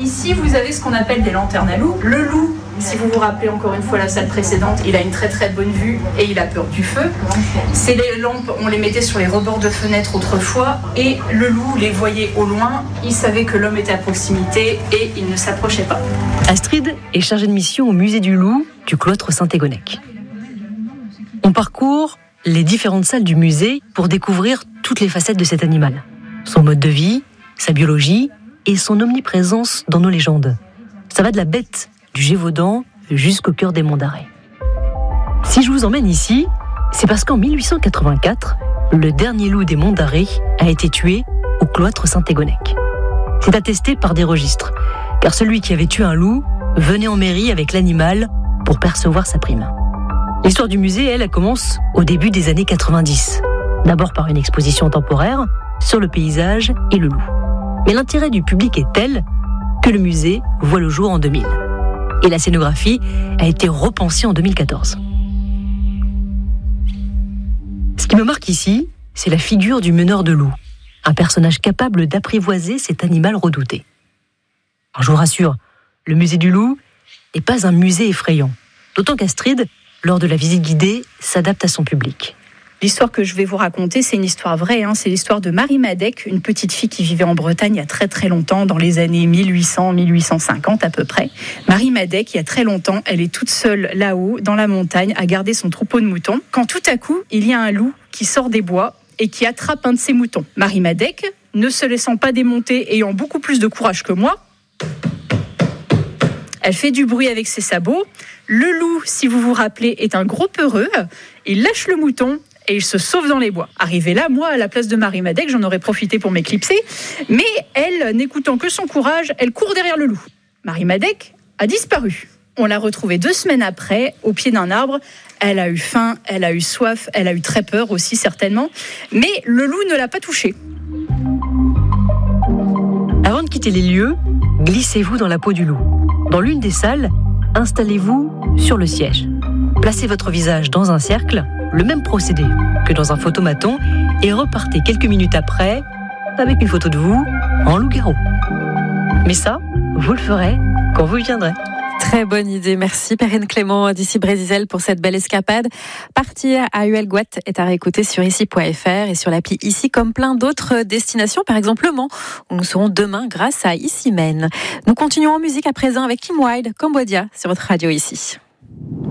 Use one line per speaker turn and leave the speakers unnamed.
Ici, vous avez ce qu'on appelle des lanternes à loup. Le loup, si vous vous rappelez encore une fois la salle précédente, il a une très très bonne vue et il a peur du feu. Ces lampes, on les mettait sur les rebords de fenêtres autrefois et le loup les voyait au loin. Il savait que l'homme était à proximité et il ne s'approchait pas.
Astrid est chargée de mission au musée du loup du cloître Saint-Égonnec. On parcourt les différentes salles du musée pour découvrir toutes les facettes de cet animal. Son mode de vie, sa biologie et son omniprésence dans nos légendes. Ça va de la bête du Gévaudan jusqu'au cœur des Monts d'Arrée. Si je vous emmène ici, c'est parce qu'en 1884, le dernier loup des Monts d'Arrée a été tué au cloître Saint-Égonnec. C'est attesté par des registres, car celui qui avait tué un loup venait en mairie avec l'animal pour percevoir sa prime. L'histoire du musée, elle commence au début des années 90. D'abord par une exposition temporaire sur le paysage et le loup. Mais l'intérêt du public est tel que le musée voit le jour en 2000. Et la scénographie a été repensée en 2014. Ce qui me marque ici, c'est la figure du meneur de loup, un personnage capable d'apprivoiser cet animal redouté. Alors je vous rassure, le musée du loup n'est pas un musée effrayant, d'autant qu'Astrid, lors de la visite guidée, s'adapte à son public.
L'histoire que je vais vous raconter, c'est une histoire vraie. C'est l'histoire de Marie Madec, une petite fille qui vivait en Bretagne il y a très très longtemps, dans les années 1800-1850 à peu près. Marie Madec, il y a très longtemps, elle est toute seule là-haut, dans la montagne, à garder son troupeau de moutons. Quand tout à coup, il y a un loup qui sort des bois et qui attrape un de ses moutons. Marie Madec, ne se laissant pas démonter, ayant beaucoup plus de courage que moi, elle fait du bruit avec ses sabots. Le loup, si vous vous rappelez, est un gros peureux. Il lâche le mouton et il se sauve dans les bois. Arrivé là, moi, à la place de Marie Madec, j'en aurais profité pour m'éclipser. Mais elle, n'écoutant que son courage, elle court derrière le loup. Marie Madec a disparu. On l'a retrouvée 2 semaines après, au pied d'un arbre. Elle a eu faim, elle a eu soif, elle a eu très peur aussi, certainement. Mais le loup ne l'a pas touchée.
Avant de quitter les lieux, glissez-vous dans la peau du loup. Dans l'une des salles, installez-vous sur le siège. Placez votre visage dans un cercle, le même procédé que dans un photomaton, et repartez quelques minutes après avec une photo de vous en loup-garou. Mais ça, vous le ferez quand vous viendrez.
Très bonne idée, merci Perrine Clément d'ici Brésil pour cette belle escapade. Partir à Huelgoat est à réécouter sur ici.fr et sur l'appli Ici, comme plein d'autres destinations, par exemple Le Mans, où nous serons demain grâce à Ici Men. Nous continuons en musique à présent avec Kim Wilde, Cambodia, sur votre radio Ici.